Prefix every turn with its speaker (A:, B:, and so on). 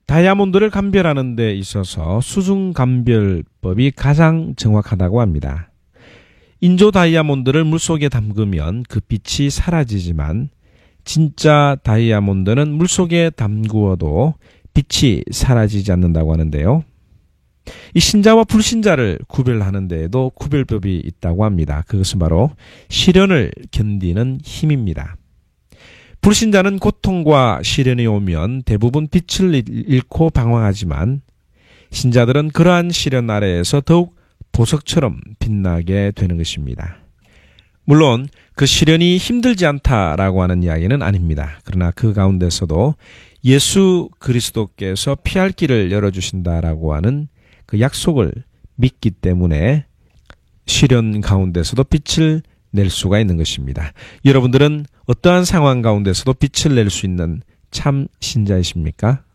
A: 다이아몬드를 감별하는 데 있어서 수중감별법이 가장 정확하다고 합니다. 인조 다이아몬드를 물속에 담그면 그 빛이 사라지지만 진짜 다이아몬드는 물속에 담그어도 빛이 사라지지 않는다고 하는데요. 이 신자와 불신자를 구별하는 데에도 구별법이 있다고 합니다. 그것은 바로 시련을 견디는 힘입니다. 불신자는 고통과 시련이 오면 대부분 빛을 잃고 방황하지만 신자들은 그러한 시련 아래에서 더욱 보석처럼 빛나게 되는 것입니다. 물론 그 시련이 힘들지 않다라고 하는 이야기는 아닙니다. 그러나 그 가운데서도 예수 그리스도께서 피할 길을 열어주신다라고 하는 그 약속을 믿기 때문에 시련 가운데서도 빛을 낼 수가 있는 것입니다. 여러분들은 어떠한 상황 가운데서도 빛을 낼 수 있는 참 신자이십니까?